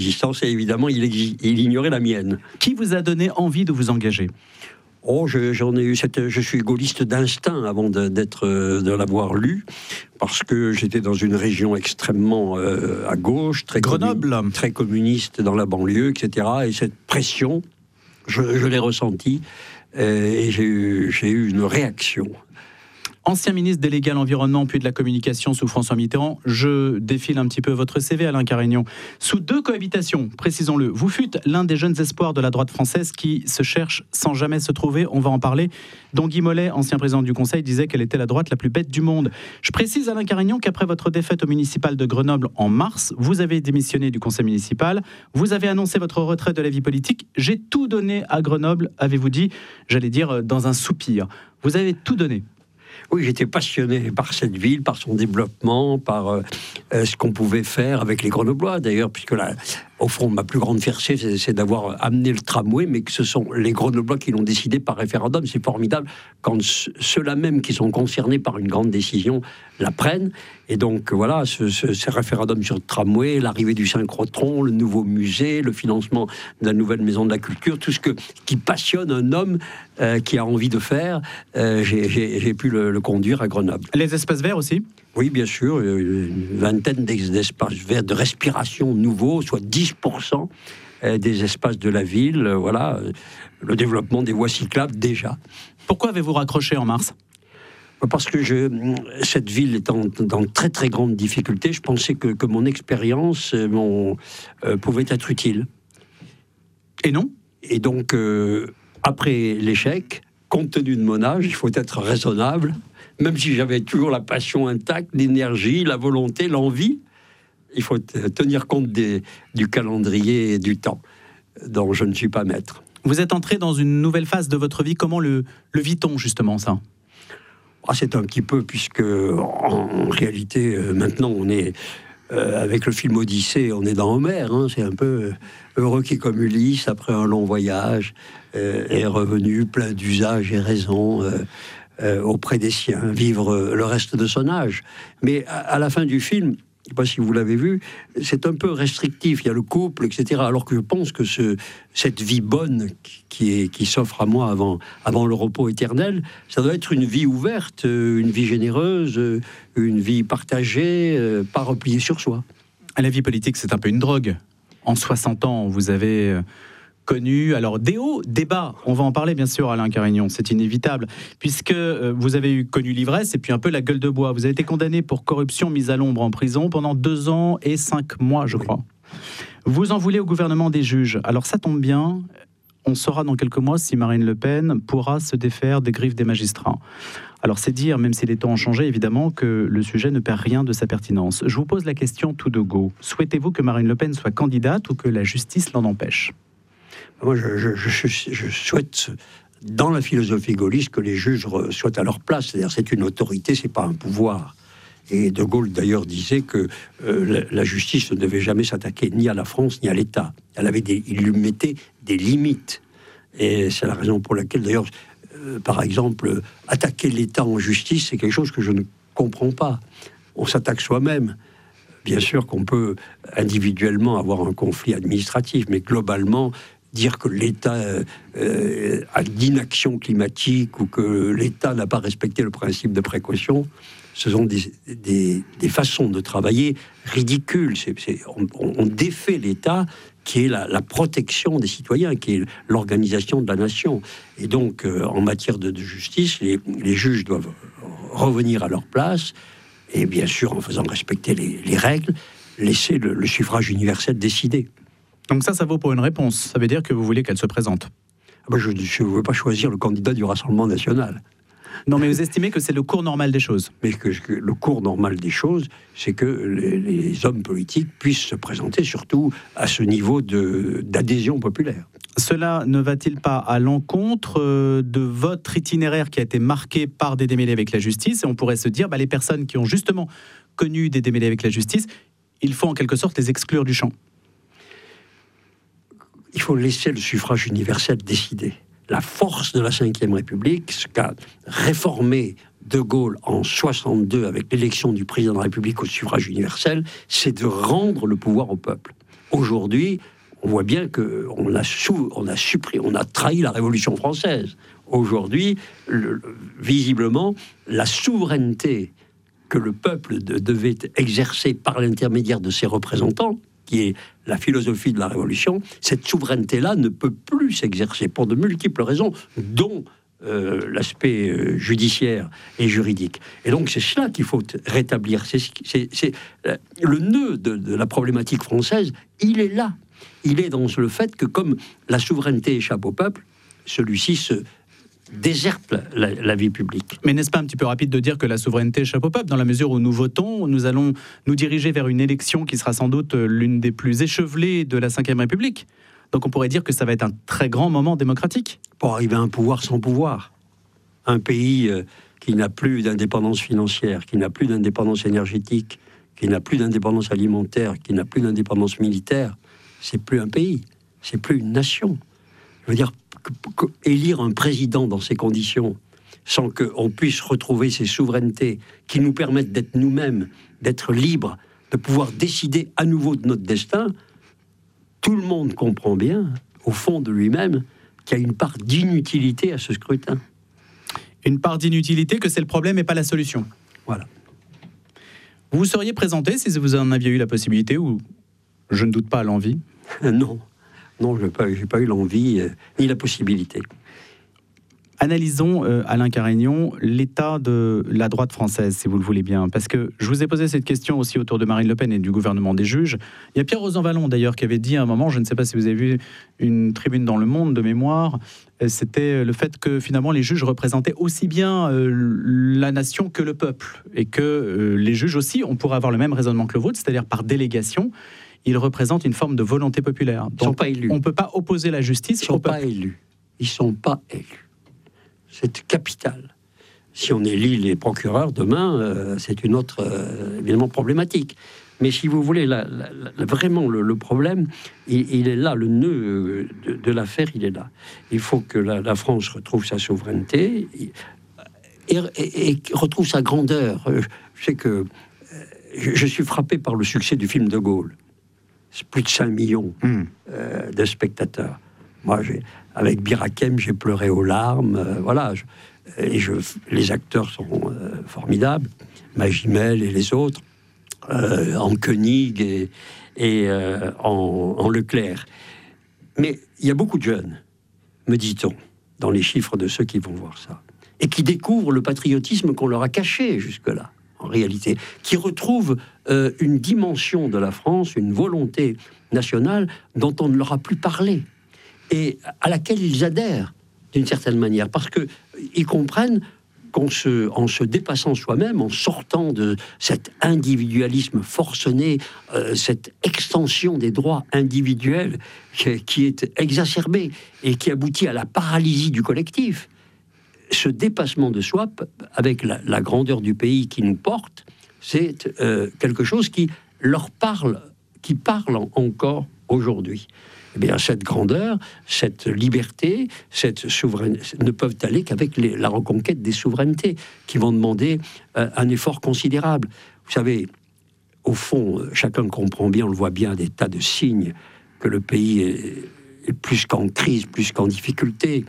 existence et évidemment il ignorait la mienne. Qui vous a donné envie de vous engager ? J'en ai eu je suis gaulliste d'instinct avant de l'avoir lu, parce que j'étais dans une région extrêmement à gauche, Grenoble, très communiste dans la banlieue, etc. Et cette pression, je l'ai ressentie et j'ai eu une réaction. Ancien ministre délégué à l'environnement puis de la communication sous François Mitterrand, je défile un petit peu votre CV, Alain Carignon. Sous 2 cohabitations, précisons-le, vous fûtes l'un des jeunes espoirs de la droite française qui se cherche sans jamais se trouver, on va en parler, dont Guy Mollet, ancien président du Conseil, disait qu'elle était la droite la plus bête du monde. Je précise, Alain Carignon, qu'après votre défaite au municipal de Grenoble en mars, vous avez démissionné du conseil municipal, vous avez annoncé votre retraite de la vie politique. J'ai tout donné à Grenoble, avez-vous dit, j'allais dire dans un soupir. Vous avez tout donné. Oui, j'étais passionné par cette ville, par son développement, par ce qu'on pouvait faire avec les Grenoblois, d'ailleurs, puisque là, au fond, ma plus grande fierté, c'est d'avoir amené le tramway, mais que ce sont les Grenoblois qui l'ont décidé par référendum. C'est formidable quand ceux-là même qui sont concernés par une grande décision la prennent. Et donc, voilà, ce référendum sur le tramway, l'arrivée du synchrotron, le nouveau musée, le financement de la nouvelle maison de la culture, tout ce qui passionne un homme qui a envie de faire, j'ai pu le conduire à Grenoble. Les espaces verts aussi ? Oui, bien sûr, une vingtaine d'espaces verts de respiration nouveaux, soit 10% des espaces de la ville. Voilà, le développement des voies cyclables déjà. Pourquoi avez-vous raccroché en mars ? Parce que cette ville étant dans très très grandes difficultés, je pensais que mon expérience pouvait être utile. Et non ? Et donc, après l'échec, compte tenu de mon âge, il faut être raisonnable. Même si j'avais toujours la passion intacte, l'énergie, la volonté, l'envie, il faut tenir compte du calendrier et du temps dont je ne suis pas maître. Vous êtes entré dans une nouvelle phase de votre vie. Comment le vit-on justement, ça ? C'est un petit peu, puisque en réalité, maintenant, on est, avec le film Odyssée, on est dans Homère. C'est un peu heureux qui, comme Ulysse, après un long voyage, est revenu plein d'usages et raisons auprès des siens, vivre le reste de son âge. Mais à la fin du film, je ne sais pas si vous l'avez vu, c'est un peu restrictif. Il y a le couple, etc. Alors que je pense que cette vie bonne qui s'offre à moi avant le repos éternel, ça doit être une vie ouverte, une vie généreuse, une vie partagée, pas repliée sur soi. La vie politique, c'est un peu une drogue. En 60 ans, vous avez connu, alors des hauts, des bas, on va en parler bien sûr, Alain Carignon, c'est inévitable, puisque vous avez connu l'ivresse et puis un peu la gueule de bois. Vous avez été condamné pour corruption mise à l'ombre en prison pendant 2 ans et 5 mois, je crois. Vous en voulez au gouvernement des juges. Alors ça tombe bien, on saura dans quelques mois si Marine Le Pen pourra se défaire des griffes des magistrats. Alors c'est dire, même si les temps ont changé, évidemment, que le sujet ne perd rien de sa pertinence. Je vous pose la question tout de go. Souhaitez-vous que Marine Le Pen soit candidate ou que la justice l'en empêche ? Moi, je souhaite, dans la philosophie gaulliste, que les juges soient à leur place. C'est-à-dire, c'est une autorité, c'est pas un pouvoir. Et De Gaulle, d'ailleurs, disait que la justice ne devait jamais s'attaquer ni à la France, ni à l'État. Il lui mettait des limites. Et c'est la raison pour laquelle, d'ailleurs, par exemple, attaquer l'État en justice, c'est quelque chose que je ne comprends pas. On s'attaque soi-même. Bien sûr qu'on peut individuellement avoir un conflit administratif, mais globalement, dire que l'État a d'inaction climatique ou que l'État n'a pas respecté le principe de précaution, ce sont des façons de travailler ridicules. On défait l'État qui est la protection des citoyens, qui est l'organisation de la nation. Et donc, en matière de justice, les juges doivent revenir à leur place, et bien sûr, en faisant respecter les règles, laisser le suffrage universel décider. Donc ça vaut pour une réponse. Ça veut dire que vous voulez qu'elle se présente. Je ne veux pas choisir le candidat du Rassemblement national. Non, mais vous estimez que c'est le cours normal des choses. Mais que le cours normal des choses, c'est que les hommes politiques puissent se présenter, surtout à ce niveau d'adhésion populaire. Cela ne va-t-il pas à l'encontre de votre itinéraire qui a été marqué par des démêlés avec la justice ? Et on pourrait se dire, les personnes qui ont justement connu des démêlés avec la justice, il faut en quelque sorte les exclure du champ. Il faut laisser le suffrage universel décider. La force de la Ve République, ce qu'a réformé De Gaulle en 62 avec l'élection du président de la République au suffrage universel, c'est de rendre le pouvoir au peuple. Aujourd'hui, on voit bien qu'on a trahi la Révolution française. Aujourd'hui, visiblement, la souveraineté que le peuple devait exercer par l'intermédiaire de ses représentants, qui est la philosophie de la Révolution, cette souveraineté-là ne peut plus s'exercer pour de multiples raisons, dont l'aspect judiciaire et juridique. Et donc c'est cela qu'il faut rétablir. C'est le nœud de la problématique française, il est là. Il est dans le fait que comme la souveraineté échappe au peuple, celui-ci se déserte la vie publique. Mais n'est-ce pas un petit peu rapide de dire que la souveraineté échappe au peuple, dans la mesure où nous votons, nous allons nous diriger vers une élection qui sera sans doute l'une des plus échevelées de la Ve République. Donc on pourrait dire que ça va être un très grand moment démocratique. Pour arriver à un pouvoir sans pouvoir. Un pays qui n'a plus d'indépendance financière, qui n'a plus d'indépendance énergétique, qui n'a plus d'indépendance alimentaire, qui n'a plus d'indépendance militaire, c'est plus un pays, c'est plus une nation. Je veux dire, élire un président dans ces conditions, sans qu'on puisse retrouver ces souverainetés qui nous permettent d'être nous-mêmes, d'être libres, de pouvoir décider à nouveau de notre destin, tout le monde comprend bien, au fond de lui-même, qu'il y a une part d'inutilité à ce scrutin. Une part d'inutilité, que c'est le problème et pas la solution. Voilà. Vous vous seriez présenté si vous en aviez eu la possibilité, ou je ne doute pas à l'envie? Non, je n'ai pas eu l'envie ni la possibilité. Analysons, Alain Carignon, l'état de la droite française, si vous le voulez bien. Parce que je vous ai posé cette question aussi autour de Marine Le Pen et du gouvernement des juges. Il y a Pierre Rosanvallon, d'ailleurs, qui avait dit à un moment, je ne sais pas si vous avez vu une tribune dans Le Monde de mémoire, c'était le fait que finalement les juges représentaient aussi bien la nation que le peuple. Et que les juges aussi, on pourrait avoir le même raisonnement que le vôtre, c'est-à-dire par délégation, ils représentent une forme de volonté populaire. Donc, ils ne sont pas élus. On ne peut pas opposer la justice au peuple. Ils ne sont pas élus. C'est capital. Si on élit les procureurs demain, c'est une autre, évidemment, problématique. Mais si vous voulez, vraiment, le problème, il est là, le nœud de l'affaire, il est là. Il faut que la France retrouve sa souveraineté et retrouve sa grandeur. Je sais que je suis frappé par le succès du film de Gaulle. C'est plus de 5 millions de spectateurs. Moi, avec Bir Hakeim, j'ai pleuré aux larmes. Voilà. Les acteurs sont formidables. Magimel et les autres. En Koenig et en Leclerc. Mais il y a beaucoup de jeunes, me dit-on, dans les chiffres de ceux qui vont voir ça, et qui découvrent le patriotisme qu'on leur a caché jusque-là, en réalité, qui retrouvent une dimension de la France, une volonté nationale dont on ne leur a plus parlé, et à laquelle ils adhèrent, d'une certaine manière, parce qu'ils comprennent qu'en se dépassant soi-même, en sortant de cet individualisme forcené, cette extension des droits individuels qui est exacerbée et qui aboutit à la paralysie du collectif, ce dépassement de soi, avec la grandeur du pays qui nous porte, c'est quelque chose qui leur parle, qui parle encore aujourd'hui. Eh bien, cette grandeur, cette liberté, cette souveraineté ne peuvent aller qu'avec la reconquête des souverainetés qui vont demander un effort considérable. Vous savez, au fond, chacun comprend bien, on le voit bien, des tas de signes que le pays est plus qu'en crise, plus qu'en difficulté.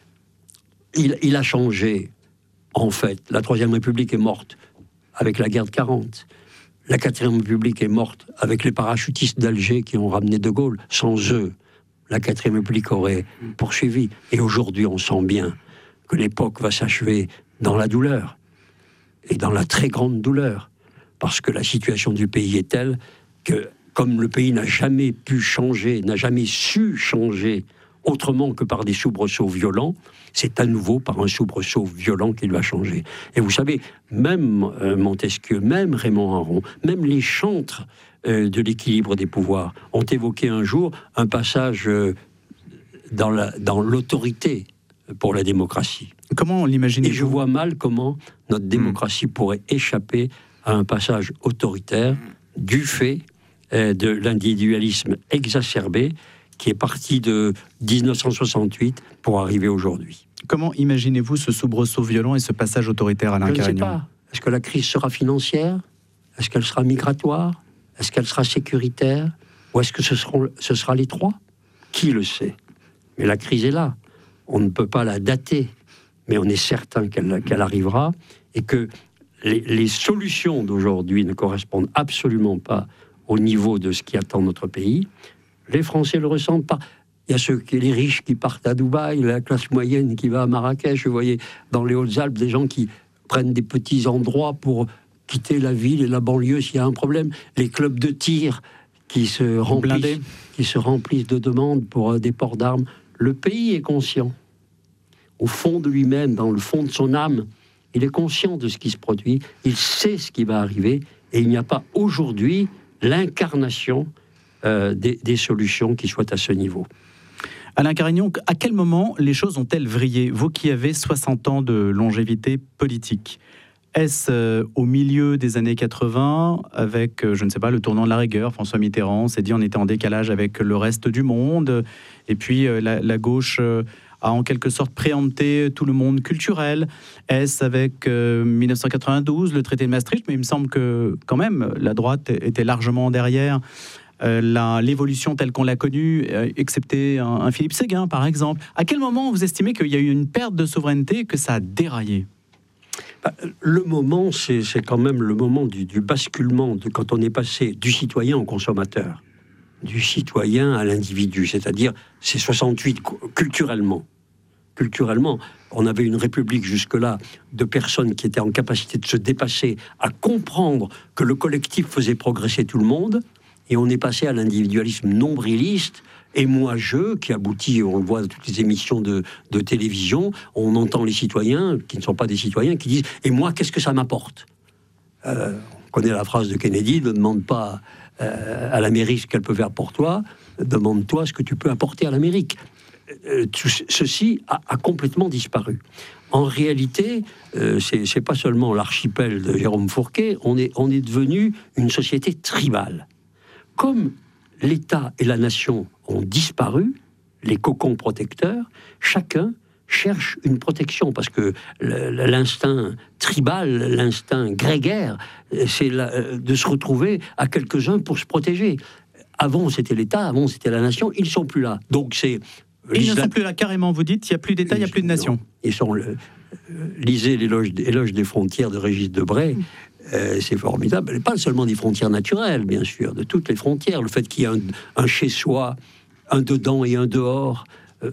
Il a changé, en fait. La Troisième République est morte avec la guerre de 40. La Quatrième République est morte avec les parachutistes d'Alger qui ont ramené De Gaulle. Sans eux, la Quatrième République aurait poursuivi. Et aujourd'hui, on sent bien que l'époque va s'achever dans la douleur, et dans la très grande douleur, parce que la situation du pays est telle que, comme le pays n'a jamais pu changer, n'a jamais su changer autrement que par des soubresauts violents, c'est à nouveau par un soubresaut violent qu'il va changer. Et vous savez, même Montesquieu, même Raymond Aron, même les chantres de l'équilibre des pouvoirs ont évoqué un jour un passage dans l'autorité pour la démocratie. Comment l'imaginez-vous ? Et je vois mal comment notre démocratie pourrait échapper à un passage autoritaire du fait de l'individualisme exacerbé qui est parti de 1968 pour arriver aujourd'hui. Comment imaginez-vous ce soubresaut violent et ce passage autoritaire, Alain Carignon ? Je ne sais pas. Est-ce que la crise sera financière ? Est-ce qu'elle sera migratoire ? Est-ce qu'elle sera sécuritaire ? Ou est-ce que ce sera les 3 ? Qui le sait ? Mais la crise est là. On ne peut pas la dater, mais on est certain qu'elle arrivera, et que les solutions d'aujourd'hui ne correspondent absolument pas au niveau de ce qui attend notre pays. Les Français le ressentent pas. Il y a les riches qui partent à Dubaï, la classe moyenne qui va à Marrakech. Vous voyez dans les Hautes-Alpes des gens qui prennent des petits endroits pour quitter la ville et la banlieue s'il y a un problème. Les clubs de tir qui se remplissent de demandes pour des ports d'armes. Le pays est conscient. Au fond de lui-même, dans le fond de son âme, il est conscient de ce qui se produit. Il sait ce qui va arriver. Et il n'y a pas aujourd'hui l'incarnation des solutions qui soient à ce niveau. Alain Carignon, à quel moment les choses ont-elles vrillé ? Vous qui avez 60 ans de longévité politique, est-ce au milieu des années 80, avec, je ne sais pas, le tournant de la rigueur, François Mitterrand s'est dit on était en décalage avec le reste du monde, et puis la gauche a en quelque sorte préempté tout le monde culturel. Est-ce avec 1992, le traité de Maastricht, mais il me semble que quand même la droite était largement derrière l'évolution telle qu'on l'a connue, excepté un Philippe Séguin, par exemple. À quel moment vous estimez qu'il y a eu une perte de souveraineté, que ça a déraillé ? Le moment, c'est quand même le moment du basculement, quand on est passé du citoyen au consommateur, du citoyen à l'individu, c'est-à-dire c'est 68 culturellement. Culturellement, on avait une république jusque-là de personnes qui étaient en capacité de se dépasser, à comprendre que le collectif faisait progresser tout le monde. Et on est passé à l'individualisme nombriliste et moi-je, qui aboutit, on le voit dans toutes les émissions de télévision, on entend les citoyens, qui ne sont pas des citoyens, qui disent « Et moi, qu'est-ce que ça m'apporte ?» On connaît la phrase de Kennedy, ne demande pas à l'Amérique ce qu'elle peut faire pour toi, demande-toi ce que tu peux apporter à l'Amérique. Ceci a complètement disparu. En réalité, c'est pas seulement l'archipel de Jérôme Fourquet, on est devenu une société tribale. Comme l'État et la nation ont disparu, les cocons protecteurs, chacun cherche une protection, parce que l'instinct tribal, l'instinct grégaire, c'est de se retrouver à quelques-uns pour se protéger. Avant, c'était l'État, avant, c'était la nation, ils ne sont plus là. Donc c'est... Ils ne sont plus là, carrément, vous dites, il n'y a plus d'État, il n'y a plus de nation. Ils sont... lisez l'éloge des frontières de Régis Debray, c'est formidable. Pas seulement des frontières naturelles, bien sûr, de toutes les frontières. Le fait qu'il y ait un chez-soi, un dedans et un dehors,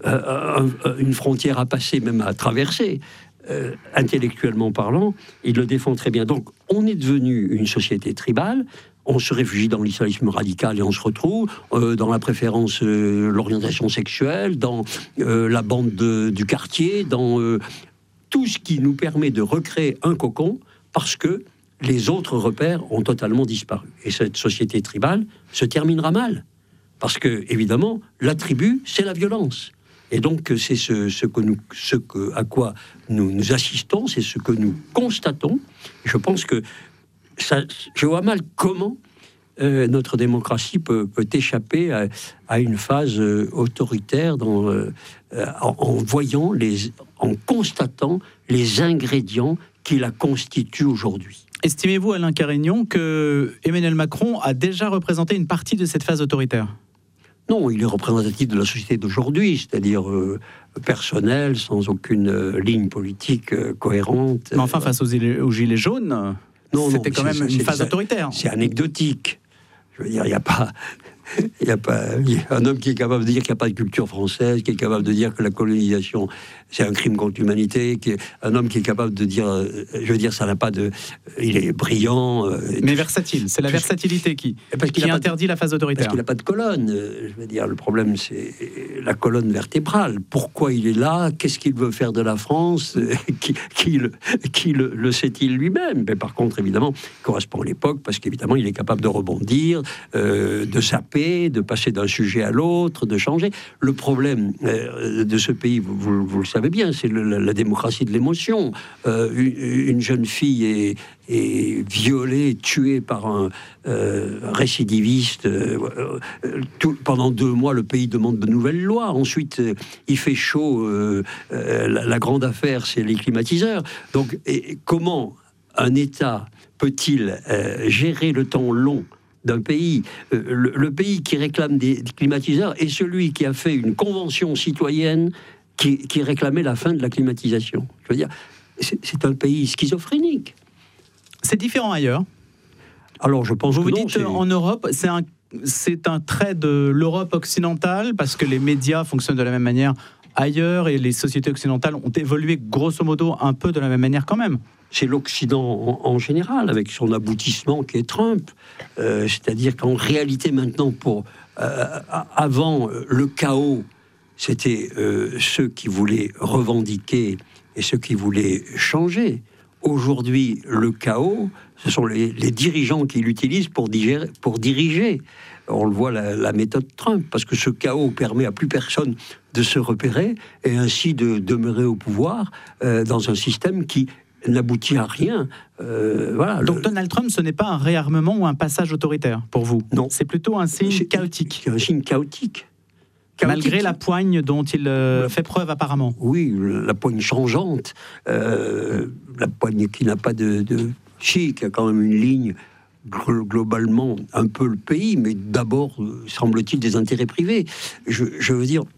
une frontière à passer, même à traverser, intellectuellement parlant, il le défend très bien. Donc, on est devenu une société tribale. On se réfugie dans l'islamisme radical et on se retrouve dans la préférence, l'orientation sexuelle, dans la bande du quartier, dans tout ce qui nous permet de recréer un cocon, parce que les autres repères ont totalement disparu. Et cette société tribale se terminera mal. Parce que, évidemment, la tribu, c'est la violence. Et donc, c'est à quoi nous assistons, c'est ce que nous constatons. Je pense que je vois mal comment notre démocratie peut échapper à une phase autoritaire en constatant les ingrédients qui la constituent aujourd'hui. Estimez-vous, Alain Carignon, que Emmanuel Macron a déjà représenté une partie de cette phase autoritaire ? Non, il est représentatif de la société d'aujourd'hui, c'est-à-dire personnel, sans aucune ligne politique cohérente. Mais enfin, face aux Gilets jaunes, c'était quand même une phase autoritaire. C'est anecdotique. Je veux dire, il n'y a pas un homme qui est capable de dire qu'il n'y a pas de culture française, qui est capable de dire que la colonisation, c'est un crime contre l'humanité, un homme qui est capable de dire, je veux dire, ça n'a pas de... Il est brillant. Mais versatile, c'est la versatilité qui interdit la phase autoritaire. Parce qu'il n'a pas de colonne. Je veux dire, le problème, c'est la colonne vertébrale. Pourquoi il est là ? Qu'est-ce qu'il veut faire de la France ? Qui le sait-il lui-même ? Mais par contre, évidemment, il correspond à l'époque, parce qu'évidemment, il est capable de rebondir, de saper, de passer d'un sujet à l'autre, de changer. Le problème de ce pays, vous le savez bien, c'est la démocratie de l'émotion. Une jeune fille est violée, tuée par un récidiviste. Pendant 2 mois, le pays demande de nouvelles lois. Ensuite, il fait chaud. La grande affaire, c'est les climatiseurs. Donc, comment un État peut-il gérer le temps long d'un pays. Le pays qui réclame des climatiseurs est celui qui a fait une convention citoyenne qui réclamait la fin de la climatisation. Je veux dire, c'est un pays schizophrénique. C'est différent ailleurs. Alors je pense vous que vous non, dites en Europe, c'est un trait de l'Europe occidentale, parce que les médias fonctionnent de la même manière ailleurs et les sociétés occidentales ont évolué grosso modo un peu de la même manière quand même. C'est l'Occident en général, avec son aboutissement qui est Trump. C'est-à-dire qu'en réalité maintenant, avant le chaos, c'était ceux qui voulaient revendiquer et ceux qui voulaient changer. Aujourd'hui, le chaos, ce sont les dirigeants qui l'utilisent pour diriger. On le voit, la méthode Trump, parce que ce chaos permet à plus personne de se repérer et ainsi de demeurer au pouvoir dans un système qui n'aboutit à rien. Voilà. Donc Donald Trump, ce n'est pas un réarmement ou un passage autoritaire pour vous? Non. C'est plutôt un signe chaotique. C'est un signe chaotique. Malgré la poigne dont il fait preuve apparemment. Oui, la poigne changeante, la poigne qui n'a pas de chic, qui a quand même une ligne globalement un peu le pays, mais d'abord, semble-t-il, des intérêts privés. Je veux dire,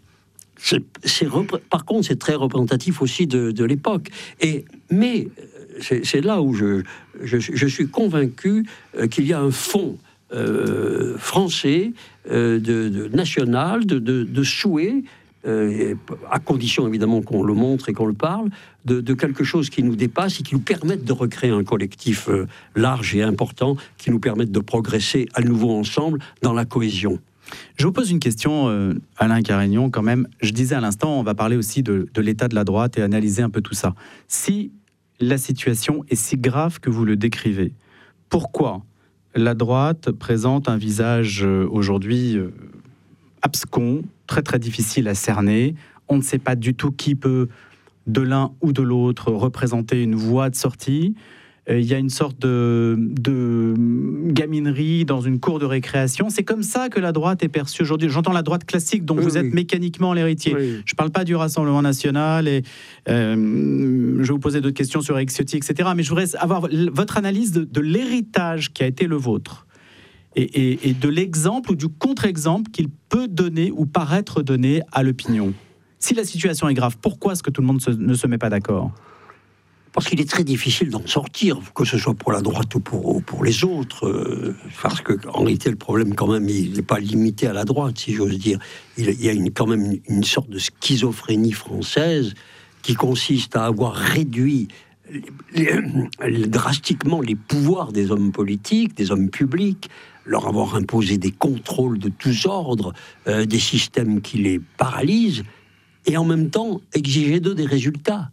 par contre, c'est très représentatif aussi de l'époque. Mais c'est là où je suis convaincu qu'il y a un fond français, national, de souhait, à condition évidemment qu'on le montre et qu'on le parle, de quelque chose qui nous dépasse et qui nous permette de recréer un collectif large et important, qui nous permette de progresser à nouveau ensemble dans la cohésion. Je vous pose une question, Alain Carignon, quand même. Je disais à l'instant, on va parler aussi de l'état de la droite et analyser un peu tout ça. Si la situation est si grave que vous le décrivez, pourquoi la droite présente un visage aujourd'hui abscon, très très difficile à cerner? On ne sait pas du tout qui peut, de l'un ou de l'autre, représenter une voie de sortie. Il y a une sorte de gaminerie dans une cour de récréation. C'est comme ça que la droite est perçue aujourd'hui. J'entends la droite classique dont vous êtes mécaniquement l'héritier. Oui. Je ne parle pas du Rassemblement national et je vais vous poser d'autres questions sur Éric Ciotti, etc. Mais je voudrais avoir votre analyse de l'héritage qui a été le vôtre et de l'exemple ou du contre-exemple qu'il peut donner ou paraître donner à l'opinion. Si la situation est grave, pourquoi est-ce que tout le monde ne se met pas d'accord ? Parce qu'il est très difficile d'en sortir, que ce soit pour la droite ou pour les autres. Parce qu'en réalité, le problème, quand même, il n'est pas limité à la droite, si j'ose dire. Il y a quand même une sorte de schizophrénie française qui consiste à avoir réduit drastiquement les pouvoirs des hommes politiques, des hommes publics, leur avoir imposé des contrôles de tous ordres, des systèmes qui les paralysent, et en même temps exiger d'eux des résultats.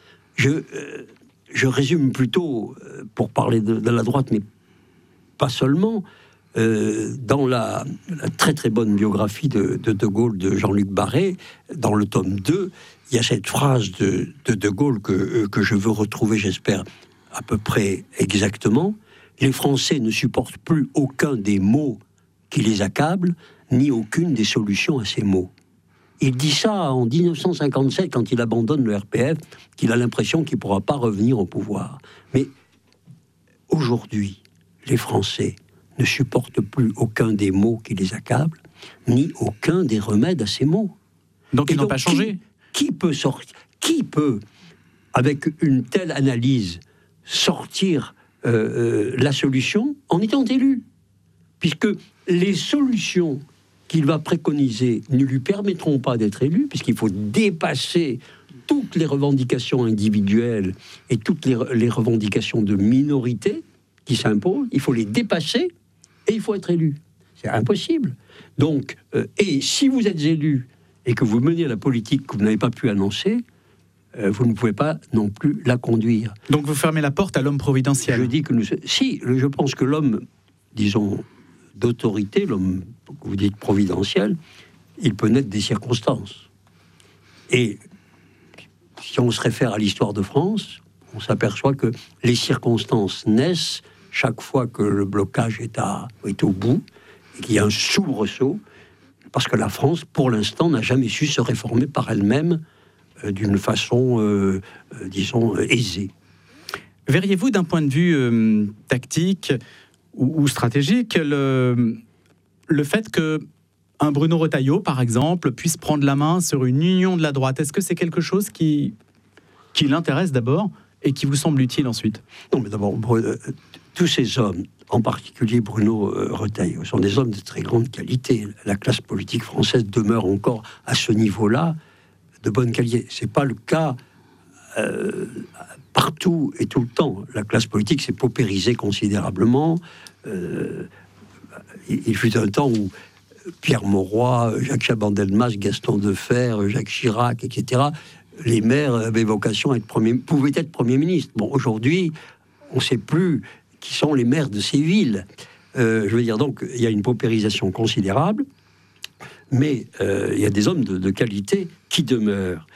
Je résume plutôt, pour parler de la droite, mais pas seulement, dans la très très bonne biographie de Gaulle de Jean-Luc Barré, dans le tome 2, il y a cette phrase de Gaulle que je veux retrouver, j'espère, à peu près exactement. « Les Français ne supportent plus aucun des maux qui les accablent, ni aucune des solutions à ces maux. » Il dit ça en 1957, quand il abandonne le RPF, qu'il a l'impression qu'il ne pourra pas revenir au pouvoir. Mais aujourd'hui, les Français ne supportent plus aucun des maux qui les accablent, ni aucun des remèdes à ces maux. Donc ils n'ont pas changé. Qui peut, avec une telle analyse, sortir la solution en étant élu? Puisque les solutions qu'il va préconiser ne lui permettront pas d'être élu, puisqu'il faut dépasser toutes les revendications individuelles et toutes les revendications de minorité qui s'imposent. Il faut les dépasser et il faut être élu. C'est impossible. Donc, et si vous êtes élu et que vous menez la politique que vous n'avez pas pu annoncer, vous ne pouvez pas non plus la conduire. Donc vous fermez la porte à l'homme providentiel. Je dis que je pense que l'homme, disons, d'autorité, l'homme que vous dites providentiel, il peut naître des circonstances. Et si on se réfère à l'histoire de France, on s'aperçoit que les circonstances naissent chaque fois que le blocage est au bout, et qu'il y a un soubresaut, parce que la France, pour l'instant, n'a jamais su se réformer par elle-même d'une façon, disons, aisée. Verriez-vous d'un point de vue tactique ou stratégique, le fait que un Bruno Retailleau, par exemple, puisse prendre la main sur une union de la droite. Est-ce que c'est quelque chose qui l'intéresse d'abord et qui vous semble utile ensuite? Non, mais d'abord, tous ces hommes, en particulier Bruno Retailleau, sont des hommes de très grande qualité. La classe politique française demeure encore à ce niveau-là de bonne qualité. C'est pas le cas partout et tout le temps. La classe politique s'est paupérisée considérablement. Il fut un temps où Pierre Mauroy, Jacques Chaban-Delmas, Gaston Defferre, Jacques Chirac, etc., les maires avaient vocation à pouvaient être Premier ministre. Bon, aujourd'hui, on ne sait plus qui sont les maires de ces villes. Je veux dire, donc, il y a une paupérisation considérable, mais il y a des hommes de qualité qui demeurent.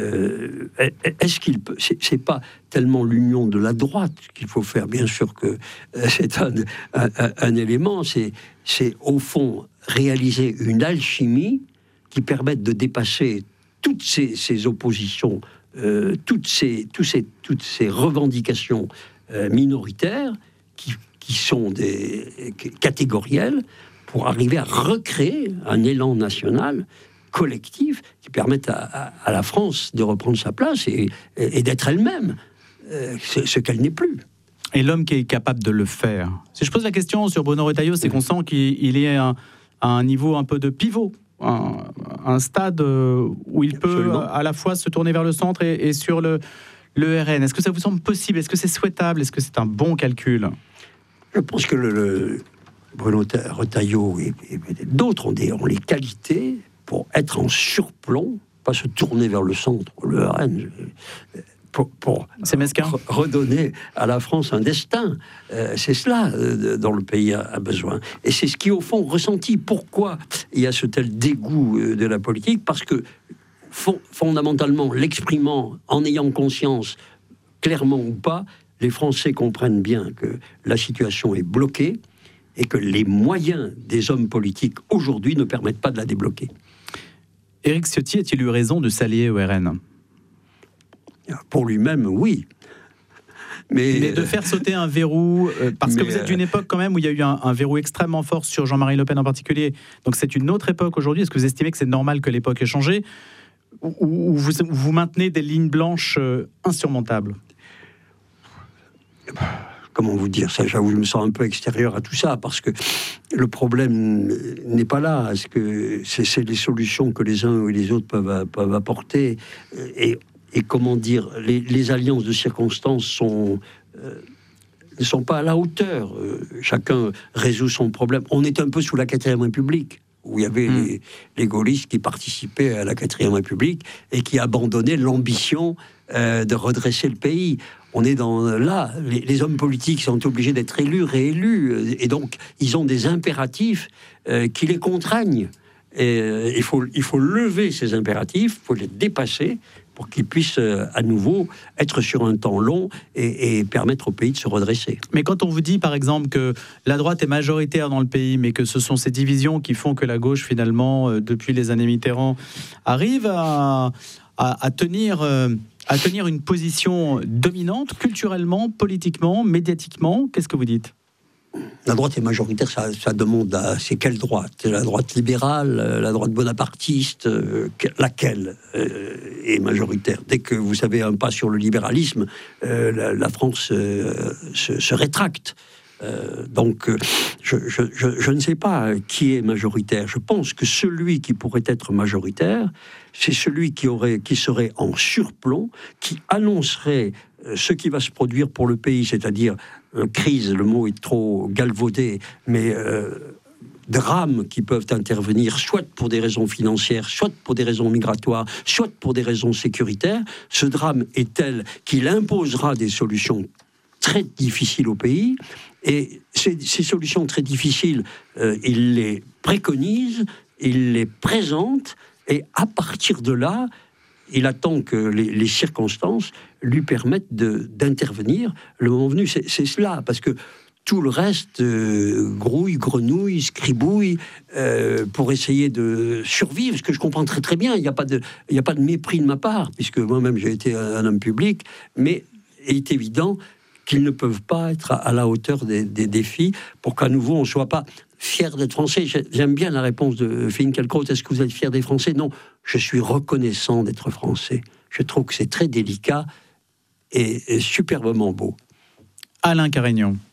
Est-ce qu'il peut... C'est pas tellement l'union de la droite qu'il faut faire, bien sûr que c'est un élément, c'est au fond réaliser une alchimie qui permette de dépasser toutes ces oppositions, toutes ces revendications minoritaires qui sont catégorielles, pour arriver à recréer un élan national collectif qui permette à la France de reprendre sa place et d'être elle-même, ce qu'elle n'est plus. Et l'homme qui est capable de le faire. Si je pose la question sur Bruno Retailleau, c'est qu'on sent qu'il est à un niveau un peu de pivot, un stade où il peut à la fois se tourner vers le centre et sur le RN. Est-ce que ça vous semble possible? Est-ce que c'est souhaitable? Est-ce que c'est un bon calcul? Je pense que le Bruno Retailleau et d'autres ont les qualités pour être en surplomb, pas se tourner vers le centre, le RN, pour redonner à la France un destin. C'est cela dont le pays a besoin. Et c'est ce qui, au fond, ressentit. Pourquoi il y a ce tel dégoût de la politique? Parce que, fondamentalement, l'exprimant, en ayant conscience, clairement ou pas, les Français comprennent bien que la situation est bloquée et que les moyens des hommes politiques aujourd'hui ne permettent pas de la débloquer. Éric Ciotti a-t-il eu raison de s'allier au RN? Pour lui-même, oui. Mais de faire sauter un verrou, parce que vous êtes d'une époque quand même où il y a eu un verrou extrêmement fort sur Jean-Marie Le Pen en particulier, donc c'est une autre époque aujourd'hui. Est-ce que vous estimez que c'est normal que l'époque ait changé, ou vous maintenez des lignes blanches insurmontables? Comment vous dire ça? J'avoue, je me sens un peu extérieur à tout ça, parce que le problème n'est pas là. Est-ce que c'est les solutions que les uns et les autres peuvent apporter, et comment dire, les alliances de circonstances ne sont pas à la hauteur. Chacun résout son problème. On est un peu sous la 4e République, où il y avait les gaullistes qui participaient à la 4e République et qui abandonnaient l'ambition de redresser le pays. On est là, les hommes politiques sont obligés d'être élus, réélus, et donc ils ont des impératifs qui les contraignent. Et il faut lever ces impératifs, il faut les dépasser pour qu'ils puissent à nouveau être sur un temps long et permettre au pays de se redresser. Mais quand on vous dit, par exemple, que la droite est majoritaire dans le pays, mais que ce sont ces divisions qui font que la gauche, finalement, depuis les années Mitterrand, arrive à tenir une position dominante, culturellement, politiquement, médiatiquement, qu'est-ce que vous dites? La droite est majoritaire, ça demande c'est quelle droite? La droite libérale, la droite bonapartiste, laquelle est majoritaire? Dès que vous savez un pas sur le libéralisme, la France se rétracte. Donc, je ne sais pas qui est majoritaire. Je pense que celui qui pourrait être majoritaire, c'est celui qui serait en surplomb, qui annoncerait ce qui va se produire pour le pays, c'est-à-dire crise, le mot est trop galvaudé, mais drames qui peuvent intervenir, soit pour des raisons financières, soit pour des raisons migratoires, soit pour des raisons sécuritaires. Ce drame est tel qu'il imposera des solutions très difficiles au pays, et ces solutions très difficiles, il les préconise, il les présente, et à partir de là, il attend que les circonstances lui permettent d'intervenir le moment venu. C'est cela, parce que tout le reste grouille, grenouille, scribouille pour essayer de survivre, ce que je comprends très très bien. Il n'y a pas de mépris de ma part, puisque moi-même j'ai été un homme public, mais il est évident qu'ils ne peuvent pas être à la hauteur des défis, pour qu'à nouveau on ne soit pas fier d'être français. J'aime bien la réponse de Finkielkraut. Est-ce que vous êtes fier des Français? Non, je suis reconnaissant d'être français. Je trouve que c'est très délicat et superbement beau. Alain Carignon.